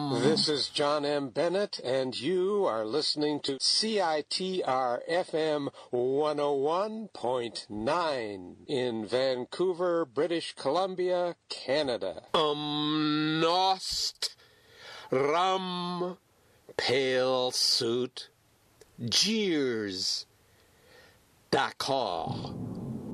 This is John M. Bennett, and you are listening to CITR FM 101.9 in Vancouver, British Columbia, Canada. Nost, rum, pale suit, jeers, d'accord.